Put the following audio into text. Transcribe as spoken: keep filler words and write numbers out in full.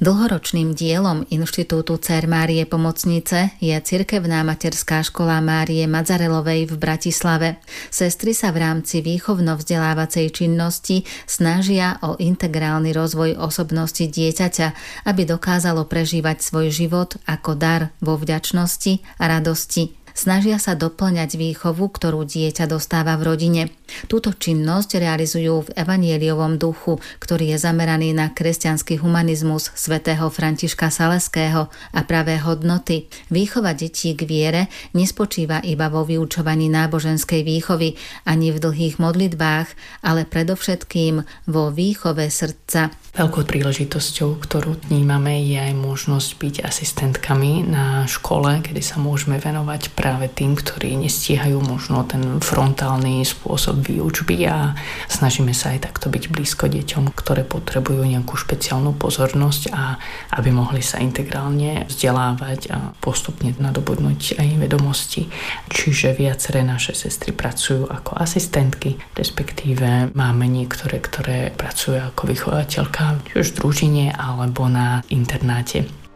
Dlhoročným dielom Inštitútu Dcér Márie Pomocnice je cirkevná materská škola Márie Madzarelovej v Bratislave. Sestry sa v rámci výchovno-vzdelávacej činnosti snažia o integrálny rozvoj osobnosti dieťaťa, aby dokázalo prežívať svoj život ako dar vo vďačnosti a radosti. Snažia sa doplňať výchovu, ktorú dieťa dostáva v rodine. Túto činnosť realizujú v evanjeliovom duchu, ktorý je zameraný na kresťanský humanizmus svätého Františka Saleského a pravé hodnoty. Výchova detí k viere nespočíva iba vo vyučovaní náboženskej výchovy ani v dlhých modlitbách, ale predovšetkým vo výchove srdca. Veľkou príležitosťou, ktorú vnímame, je aj možnosť byť asistentkami na škole, kedy sa môžeme venovať práve tým, ktorí nestíhajú možno ten frontálny spôsob výučby a snažíme sa aj takto byť blízko deťom, ktoré potrebujú nejakú špeciálnu pozornosť a aby mohli sa integrálne vzdelávať a postupne nadobudnúť aj vedomosti. Čiže viaceré naše sestry pracujú ako asistentky, respektíve máme niektoré, ktoré pracujú ako vychovateľka či už v družine alebo na internáte.